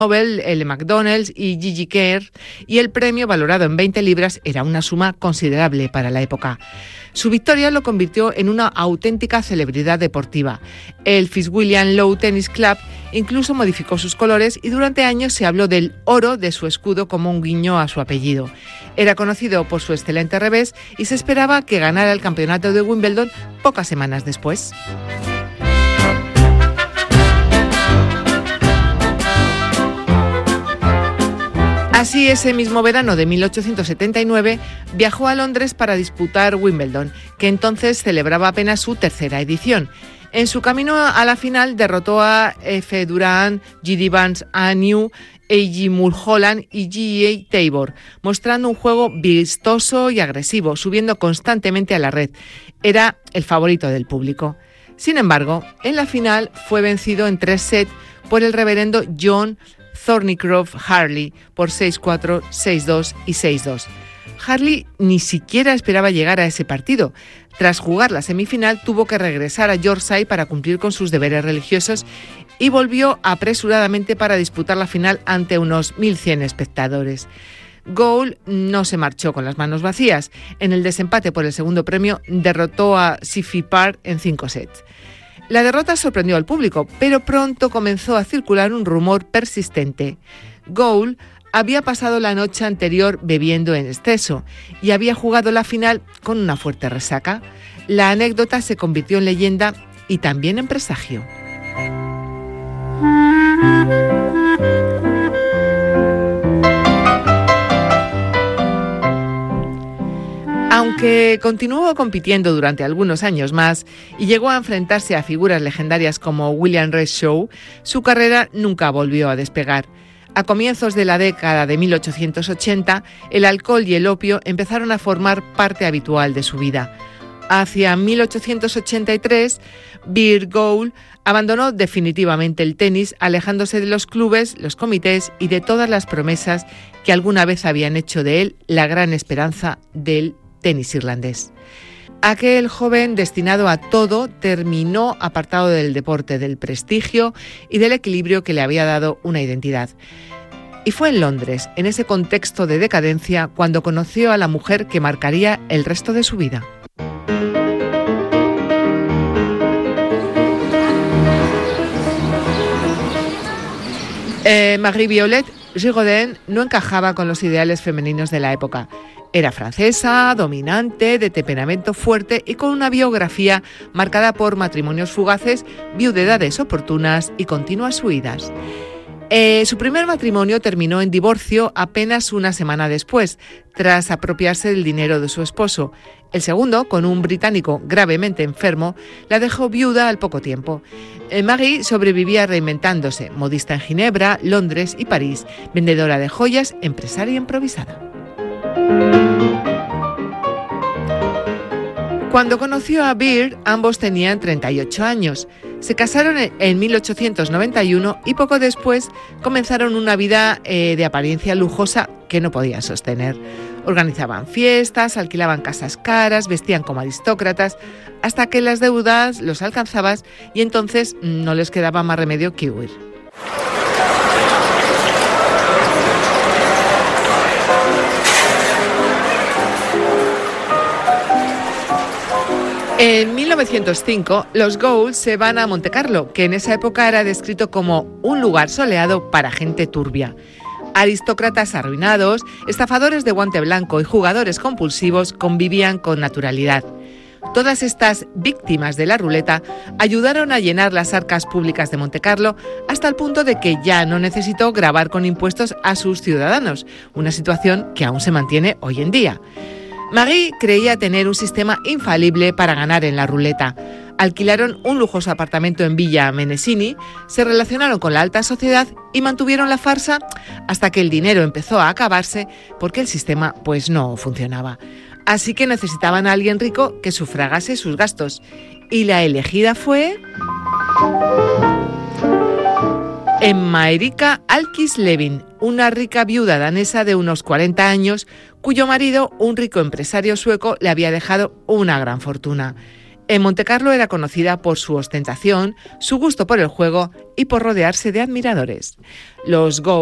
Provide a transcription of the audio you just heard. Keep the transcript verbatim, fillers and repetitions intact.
Nobel, L. McDonald's y Gigi Kerr, y el premio, valorado en veinte libras, era una suma considerable para la época. Su victoria lo convirtió en una auténtica celebridad deportiva. El Fitzwilliam Low Tennis Club incluso modificó sus colores y durante años se habló del oro de su escudo como un guiño a su apellido. Era conocido por su excelente revés y se esperaba que ganara el campeonato de Wimbledon pocas semanas después. Así, ese mismo verano de mil ochocientos setenta y nueve, viajó a Londres para disputar Wimbledon, que entonces celebraba apenas su tercera edición. En su camino a la final derrotó a F. Durán, G D. Vance Agnew, A G. Mulholland y G A. Tabor, mostrando un juego vistoso y agresivo, subiendo constantemente a la red. Era el favorito del público. Sin embargo, en la final fue vencido en tres sets por el reverendo John Thornycroft Harley por seis cuatro, seis dos y seis dos. Harley ni siquiera esperaba llegar a ese partido. Tras jugar la semifinal, tuvo que regresar a Yorkshire para cumplir con sus deberes religiosos y volvió apresuradamente para disputar la final ante unos mil cien espectadores. Gould no se marchó con las manos vacías. En el desempate por el segundo premio, derrotó a Sifi Park en cinco sets. La derrota sorprendió al público, pero pronto comenzó a circular un rumor persistente. Gould había pasado la noche anterior bebiendo en exceso y había jugado la final con una fuerte resaca. La anécdota se convirtió en leyenda y también en presagio. Aunque continuó compitiendo durante algunos años más y llegó a enfrentarse a figuras legendarias como William Rees Shaw, su carrera nunca volvió a despegar. A comienzos de la década de mil ochocientos ochenta, el alcohol y el opio empezaron a formar parte habitual de su vida. Hacia mil ochocientos ochenta y tres, Beer Gould abandonó definitivamente el tenis, alejándose de los clubes, los comités y de todas las promesas que alguna vez habían hecho de él la gran esperanza del tenis irlandés. Aquel joven destinado a todo terminó apartado del deporte, del prestigio y del equilibrio que le había dado una identidad. Y fue en Londres, en ese contexto de decadencia, cuando conoció a la mujer que marcaría el resto de su vida. Eh, Marie-Violette Giraudin no encajaba con los ideales femeninos de la época. Era francesa, dominante, de temperamento fuerte y con una biografía marcada por matrimonios fugaces, viudedades oportunas y continuas huidas. Eh, su primer matrimonio terminó en divorcio apenas una semana después, tras apropiarse del dinero de su esposo. El segundo, con un británico gravemente enfermo, la dejó viuda al poco tiempo. Eh, Marie sobrevivía reinventándose, modista en Ginebra, Londres y París, vendedora de joyas, empresaria improvisada. Cuando conoció a Beer, ambos tenían treinta y ocho años. Se casaron en mil ochocientos noventa y uno y poco después comenzaron una vida eh, de apariencia lujosa que no podían sostener. Organizaban fiestas, alquilaban casas caras, vestían como aristócratas, hasta que las deudas los alcanzaban y entonces no les quedaba más remedio que huir. En mil novecientos cinco, los Gould se van a Montecarlo, que en esa época era descrito como un lugar soleado para gente turbia. Aristócratas arruinados, estafadores de guante blanco y jugadores compulsivos convivían con naturalidad. Todas estas víctimas de la ruleta ayudaron a llenar las arcas públicas de Montecarlo hasta el punto de que ya no necesitó gravar con impuestos a sus ciudadanos, una situación que aún se mantiene hoy en día. Marie creía tener un sistema infalible para ganar en la ruleta. Alquilaron un lujoso apartamento en Villa Menesini, se relacionaron con la alta sociedad y mantuvieron la farsa hasta que el dinero empezó a acabarse porque el sistema pues no funcionaba. Así que necesitaban a alguien rico que sufragase sus gastos. Y la elegida fue Emma Erika Alkis-Levin, una rica viuda danesa de unos cuarenta años, cuyo marido, un rico empresario sueco, le había dejado una gran fortuna. En Montecarlo era conocida por su ostentación, su gusto por el juego y por rodearse de admiradores. Los Go